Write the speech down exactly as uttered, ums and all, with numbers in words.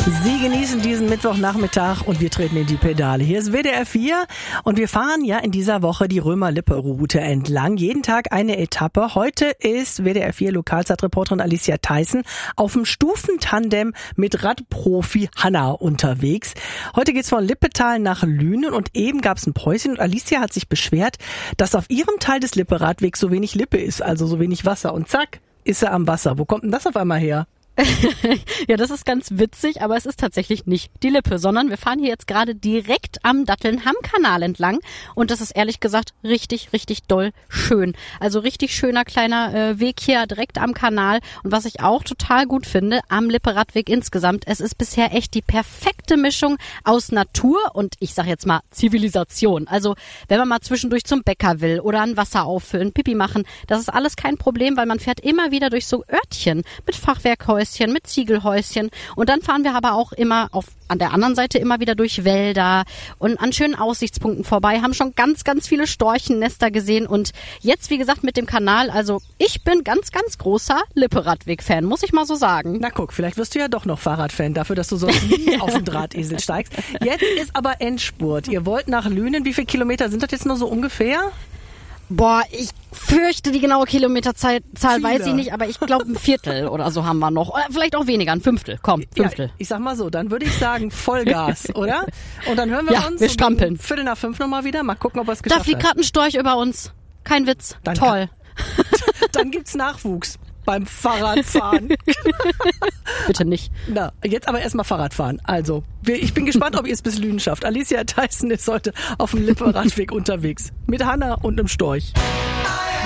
Sie genießen diesen Mittwochnachmittag und wir treten in die Pedale. Hier ist W D R vier und wir fahren ja in dieser Woche die Römer-Lippe-Route entlang. Jeden Tag eine Etappe. Heute ist W D R vier Lokalzeitreporterin Alicia Theissen auf dem Stufentandem mit Radprofi Hanna unterwegs. Heute geht's von Lippetal nach Lünen und eben gab's ein Päuschen und Alicia hat sich beschwert, dass auf ihrem Teil des Lippe-Radwegs so wenig Lippe ist, also so wenig Wasser. Und zack, ist er am Wasser. Wo kommt denn das auf einmal her? Ja, das ist ganz witzig, aber es ist tatsächlich nicht die Lippe, sondern wir fahren hier jetzt gerade direkt am Datteln-Hamm-Kanal entlang und das ist ehrlich gesagt richtig, richtig doll schön. Also richtig schöner kleiner äh, Weg hier direkt am Kanal und was ich auch total gut finde am Lippe-Radweg insgesamt, es ist bisher echt die perfekte Mischung aus Natur und ich sag jetzt mal Zivilisation. Also wenn man mal zwischendurch zum Bäcker will oder ein Wasser auffüllen, Pipi machen, das ist alles kein Problem, weil man fährt immer wieder durch so Örtchen mit Fachwerkhäusern, mit Ziegelhäuschen und dann fahren wir aber auch immer auf an der anderen Seite immer wieder durch Wälder und an schönen Aussichtspunkten vorbei, haben schon ganz, ganz viele Storchennester gesehen und jetzt, wie gesagt, mit dem Kanal, also ich bin ganz, ganz großer Lippe-Radweg-Fan, muss ich mal so sagen. Na guck, vielleicht wirst du ja doch noch Fahrradfan dafür, dass du sonst nie auf den Drahtesel steigst. Jetzt ist aber Endspurt. Ihr wollt nach Lünen, wie viele Kilometer sind das jetzt nur so ungefähr? Boah, ich fürchte, die genaue Kilometerzahl Zahl weiß Viele. ich nicht, aber ich glaube ein Viertel oder so haben wir noch. Oder vielleicht auch weniger, ein Fünftel. Komm, Fünftel. Ja, ich sag mal so, dann würde ich sagen Vollgas, oder? Und dann hören wir Ja, uns wir strampeln. um Viertel nach fünf nochmal wieder. Mal gucken, ob er es geschafft Da fliegt hat. gerade ein Storch über uns. Kein Witz. Dann Toll. Dann gibt's Nachwuchs beim Fahrradfahren. Bitte nicht. Na, jetzt aber erstmal Fahrradfahren. Also, wir, ich bin gespannt, ob ihr es bis Lünen schafft. Alicia Theissen ist heute auf dem Lippe-Radweg unterwegs. Mit Hanna und einem Storch.